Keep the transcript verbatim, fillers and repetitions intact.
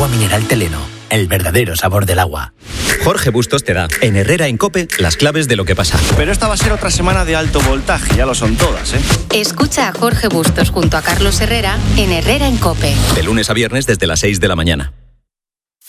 mineral Teleno, el verdadero sabor del agua. Jorge Bustos te da, en Herrera en COPE, las claves de lo que pasa. Pero esta va a ser otra semana de alto voltaje, ya lo son todas, ¿eh? Escucha a Jorge Bustos junto a Carlos Herrera en Herrera en COPE. De lunes a viernes desde las seis de la mañana.